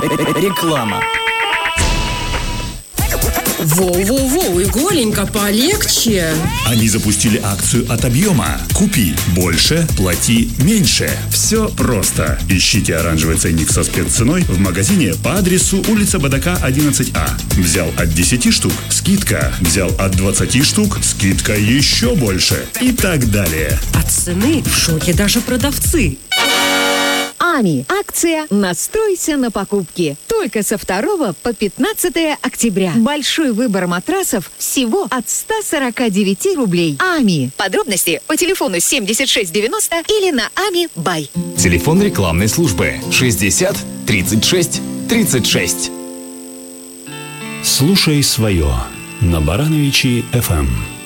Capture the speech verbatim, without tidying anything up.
Реклама. Воу-воу-воу, Иголенька, полегче. Они запустили акцию от объема. Купи больше, плати меньше. Все просто. Ищите оранжевый ценник со спецценой в магазине по адресу улица Бадака, одиннадцать А. Взял от десяти штук – скидка. Взял от двадцати штук – скидка еще больше. И так далее. От цены в шоке даже продавцы. АМИ. Акция «Настройся на покупки». Только со второго по пятнадцатое октября. Большой выбор матрасов всего от ста сорока девяти рублей. АМИ. Подробности по телефону семьдесят шесть девяносто или на ами бай. Телефон рекламной службы шестьдесят тридцать шесть тридцать шесть. Слушай свое на Барановичи эф эм.